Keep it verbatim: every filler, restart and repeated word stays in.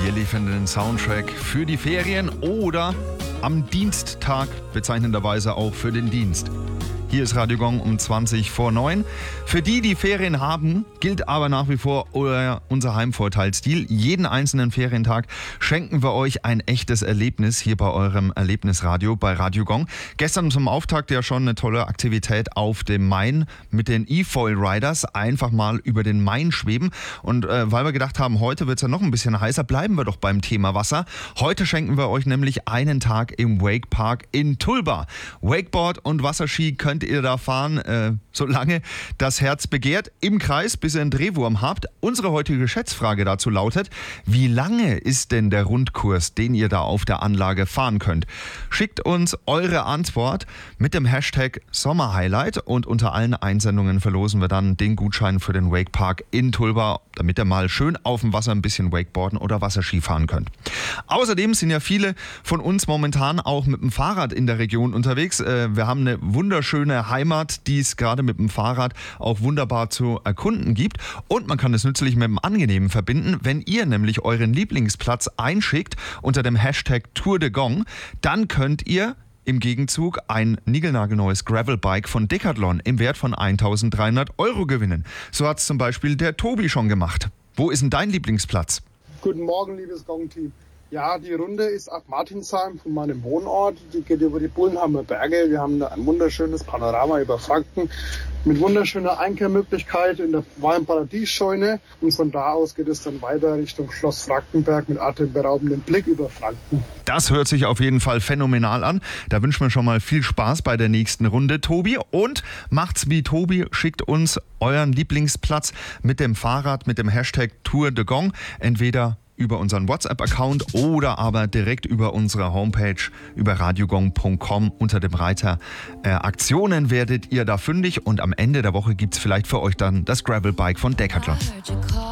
Wir liefern den Soundtrack für die Ferien oder am Diensttag, bezeichnenderweise auch für den Dienst. Hier ist Radio Gong um zwanzig vor neun. Für die, die Ferien haben, gilt aber nach wie vor unser Heimvorteilsdeal. Jeden einzelnen Ferientag schenken wir euch ein echtes Erlebnis hier bei eurem Erlebnisradio, bei Radio Gong. Gestern zum Auftakt ja schon eine tolle Aktivität auf dem Main mit den E-Foil Riders. Einfach mal über den Main schweben. Und äh, weil wir gedacht haben, heute wird es ja noch ein bisschen heißer, bleiben wir doch beim Thema Wasser. Heute schenken wir euch nämlich einen Tag im Wake Park in Tulba. Wakeboard und Wasserski könnt ihr da fahren, äh, solange das Herz begehrt, im Kreis, bis ihr einen Drehwurm habt. Unsere heutige Schätzfrage dazu lautet: Wie lange ist denn der Rundkurs, den ihr da auf der Anlage fahren könnt? Schickt uns eure Antwort mit dem Hashtag Sommerhighlight und unter allen Einsendungen verlosen wir dann den Gutschein für den Wake Park in Tulba, damit ihr mal schön auf dem Wasser ein bisschen Wakeboarden oder Wasserski fahren könnt. Außerdem sind ja viele von uns momentan auch mit dem Fahrrad in der Region unterwegs. Äh, wir haben eine wunderschöne Heimat, die es gerade mit dem Fahrrad auch wunderbar zu erkunden gibt. Und man kann es nützlich mit dem Angenehmen verbinden. Wenn ihr nämlich euren Lieblingsplatz einschickt unter dem Hashtag Tour de Gong, dann könnt ihr im Gegenzug ein niegelnagelneues Gravelbike von Decathlon im Wert von eintausenddreihundert Euro gewinnen. So hat es zum Beispiel der Tobi schon gemacht. Wo ist denn dein Lieblingsplatz? Guten Morgen, liebes Gong-Team. Ja, die Runde ist ab Martinsheim von meinem Wohnort. Die geht über die Bullenheimer Berge. Wir haben da ein wunderschönes Panorama über Franken mit wunderschöner Einkehrmöglichkeit in der Weinparadiesscheune. Und von da aus geht es dann weiter Richtung Schloss Frankenberg mit atemberaubendem Blick über Franken. Das hört sich auf jeden Fall phänomenal an. Da wünschen wir schon mal viel Spaß bei der nächsten Runde, Tobi. Und macht's wie Tobi, schickt uns euren Lieblingsplatz mit dem Fahrrad, mit dem Hashtag Tour de Gong. Entweder über unseren WhatsApp-Account oder aber direkt über unsere Homepage über radiogong punkt com unter dem Reiter äh, Aktionen werdet ihr da fündig und am Ende der Woche gibt's vielleicht für euch dann das Gravelbike von Decathlon.